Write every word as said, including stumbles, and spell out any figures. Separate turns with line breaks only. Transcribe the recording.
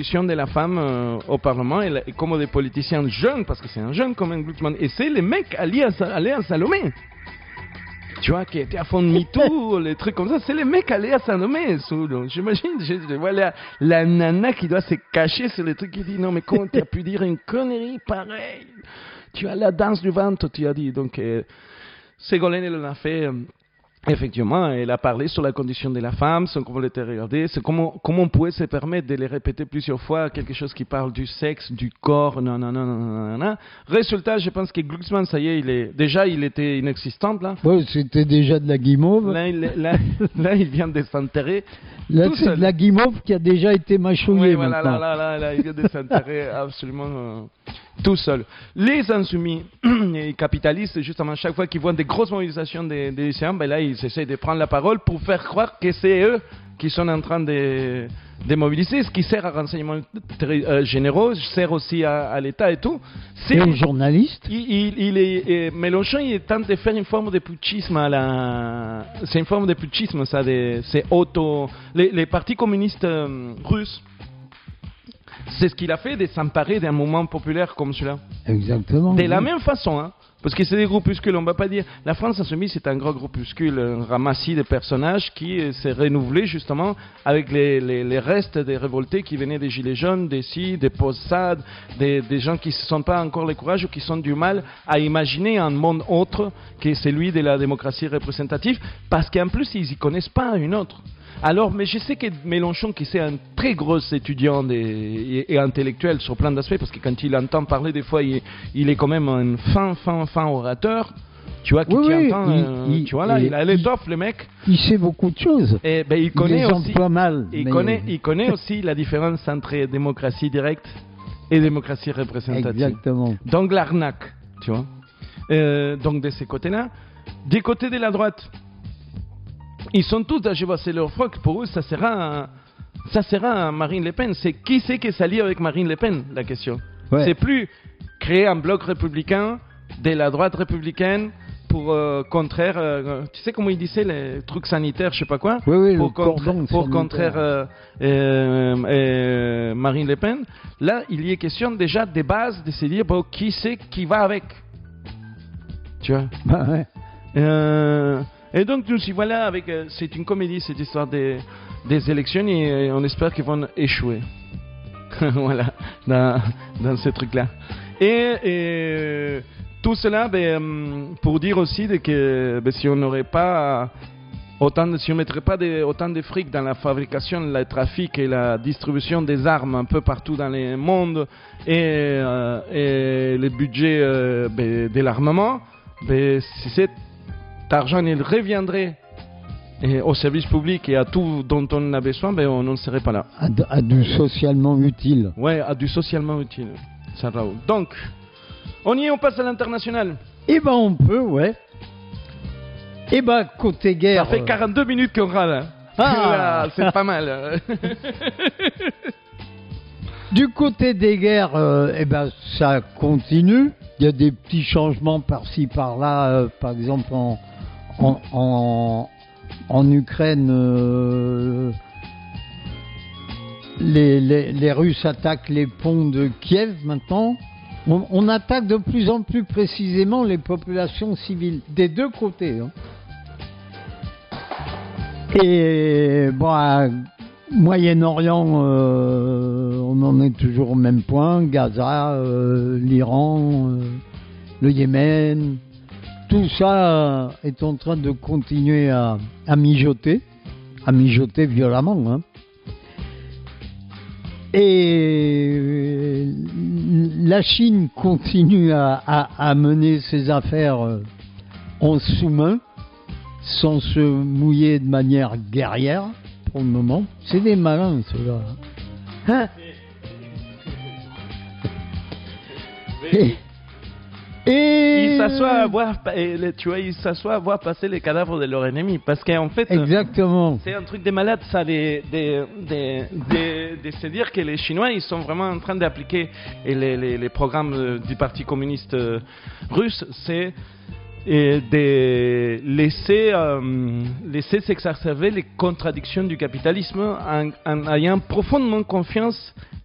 de la femme euh, au Parlement et, la, et comme des politiciens jeunes, parce que c'est un jeune comme un Glucksmann, et c'est les mecs alliés à, alliés à Salomé. Tu vois, qui étaient à fond de MeToo, les trucs comme ça, c'est les mecs allés à Salomé. Donc, j'imagine, je, je vois la, la nana qui doit se cacher sur les trucs qui dit non, mais comment tu as pu dire une connerie pareille? Tu as la danse du ventre, tu as dit. Donc, euh, Ségolène, elle en a fait. Euh, Effectivement, elle a parlé sur la condition de la femme, sur comment elle était regardée, c'est comment, comment on pouvait se permettre de les répéter plusieurs fois, quelque chose qui parle du sexe, du corps, non, non, non, non, non, non. Résultat, je pense que Glucksmann, ça y est, il est, déjà, il était inexistant, là.
Oui, c'était déjà de la guimauve.
Là, il, là, là, il vient de s'enterrer.
Là, c'est seul. De la guimauve qui a déjà été mâchouillée.
Oui, voilà,
maintenant.
là, là, là, là, il vient de s'enterrer absolument euh, tout seul. Les insoumis et capitalistes, justement, chaque fois qu'ils voient des grosses mobilisations des, des lycéens, ben là, ils essaient de prendre la parole pour faire croire que c'est eux qui sont en train de, de mobiliser, ce qui sert à renseignements euh, généraux, sert aussi à, à l'État et tout.
C'est et aux journalistes.
Il, il, il est, et Mélenchon, il tente de faire une forme de putschisme à la... C'est une forme de putschisme, ça, de, c'est auto... Les, les partis communistes euh, russes, c'est ce qu'il a fait de s'emparer d'un mouvement populaire comme celui-là.
Exactement.
De
oui.
la même façon, hein. Parce que c'est des groupuscules, on ne va pas dire... La France Insoumise, c'est un gros groupuscule, un ramassis de personnages qui s'est renouvelé justement avec les, les, les restes des révoltés qui venaient des Gilets jaunes, des C I, des post-SAD, des, des gens qui ne se sentent pas encore le courage ou qui sont du mal à imaginer un monde autre que celui de la démocratie représentative, parce qu'en plus, ils n'y connaissent pas une autre. Alors, mais je sais que Mélenchon, qui c'est un très gros étudiant de, et, et intellectuel sur plein d'aspects, parce que quand il entend parler, des fois, il, il est quand même un fin, fin, fin orateur. Tu vois, qui
oui, oui,
entend,
il,
euh,
il,
tu vois là, il, il a l'étoffe, le mec.
Il sait beaucoup de choses.
Et ben, il connaît
il
aussi.
Pas mal.
Il
mais...
connaît, il connaît aussi la différence entre démocratie directe et démocratie représentative.
Exactement.
Donc l'arnaque, tu vois. Euh, donc de ces côtés-là, du côté de la droite. Ils sont tous, je vois, c'est leur froc. Pour eux, ça sera, un, ça sera un Marine Le Pen. C'est qui c'est qui s'allie avec Marine Le Pen, la question. Ouais. C'est plus créer un bloc républicain de la droite républicaine pour euh, contraire. Euh, tu sais comment ils disaient les trucs sanitaires, je sais pas quoi.
Oui, oui,
pour contra- pour contraire euh, euh, euh, Marine Le Pen. Là, il y est question déjà des bases de se dire bon, qui c'est qui va avec. Tu vois.
Bah ouais.
Euh, Et donc nous y voilà avec, euh, c'est une comédie cette histoire des, des élections et euh, on espère qu'ils vont échouer. Voilà, dans, dans ce truc-là. Et, et tout cela, ben, pour dire aussi de que ben, si on n'aurait pas autant de, si on mettrait pas de, autant de fric dans la fabrication, le trafic et la distribution des armes un peu partout dans le monde et, euh, et le budget euh, ben, de l'armement, ben, si c'est l'argent il reviendrait et au service public et à tout dont on a besoin, ben on ne serait pas là.
À, à du socialement utile.
Ouais, à du socialement utile. Ça, Raoul. Donc, on y est, on passe à l'international.
Eh ben on peut, ouais. Eh ben côté guerre.
Ça fait quarante-deux minutes qu'on râle. Hein. Ah, c'est pas mal.
Du côté des guerres, euh, eh ben ça continue. Il y a des petits changements par-ci par-là, euh, par exemple en En, en, en Ukraine, euh, les, les, les Russes attaquent les ponts de Kiev maintenant. On, on attaque de plus en plus précisément les populations civiles, des deux côtés. Hein. Et bon, à Moyen-Orient, euh, on en est toujours au même point. Gaza, euh, l'Iran, euh, le Yémen... Tout ça est en train de continuer à, à mijoter, à mijoter violemment. Hein. Et la Chine continue à, à, à mener ses affaires en sous-main, sans se mouiller de manière guerrière, pour le moment. C'est des malins, ceux-là. Hein? Et,
Et ils s'assoient à voir, tu vois, ils s'assoient à voir passer les cadavres de leur ennemi, parce qu'en fait,
exactement.
C'est un truc de malade, ça, de, de, de, de, de se dire que les Chinois, ils sont vraiment en train d'appliquer les, les, les programmes du Parti communiste russe, c'est de laisser, euh, laisser s'exacerber les contradictions du capitalisme en, en ayant profondément confiance